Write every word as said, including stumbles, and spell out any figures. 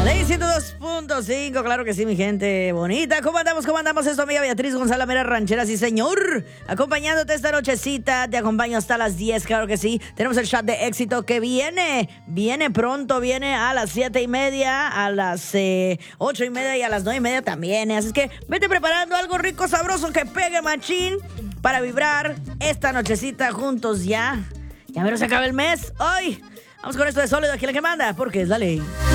Ley ciento dos punto cinco, claro que sí, mi gente bonita. ¿Cómo andamos? ¿Cómo andamos? Es tu amiga Beatriz González Mera Ranchera, sí, señor. Acompañándote esta nochecita, te acompaño hasta las diez, claro que sí. Tenemos el chat de éxito que viene, viene pronto, viene a las siete y media, a las eh, ocho y media y a las nueve y media también. Así es que vete preparando algo rico, sabroso, que pegue machín para vibrar esta nochecita juntos ya. Ya menos se acaba el mes. Hoy vamos con esto de sólido aquí la que manda, porque es la ley.